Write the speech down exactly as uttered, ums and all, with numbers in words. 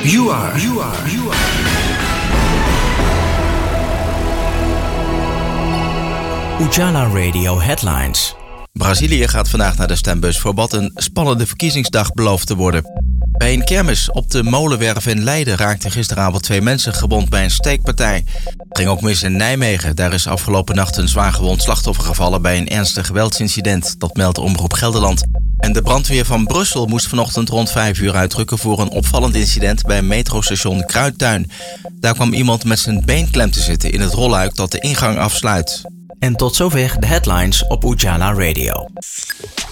You are. You are. You are. Ujala Radio Headlines. Brazilië gaat vandaag naar de stembus voor wat een spannende verkiezingsdag belooft te worden. Bij een kermis op de Molenwerf in Leiden raakten gisteravond twee mensen gewond bij een steekpartij. Het ging ook mis in Nijmegen. Daar is afgelopen nacht een zwaargewond slachtoffer gevallen bij een ernstig geweldsincident. Dat meldt Omroep Gelderland. En de brandweer van Brussel moest vanochtend rond vijf uur uitrukken voor een opvallend incident bij metrostation Kruidtuin. Daar kwam iemand met zijn been klem te zitten in het rolluik dat de ingang afsluit. En tot zover de headlines op Ujala Radio.